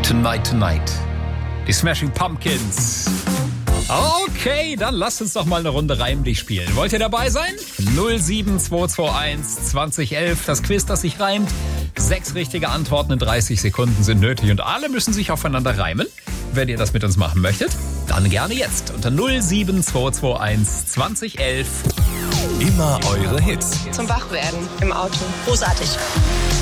Tonight, Tonight. Die Smashing Pumpkins. Okay, dann lasst uns doch mal eine Runde Reim dich spielen. Wollt ihr dabei sein? 07221 2011, das Quiz, das sich reimt. 6 richtige Antworten in 30 Sekunden sind nötig und alle müssen sich aufeinander reimen. Wenn ihr das mit uns machen möchtet, dann gerne jetzt unter 07221 2011. Immer eure Hits. Zum Wachwerden im Auto. Großartig.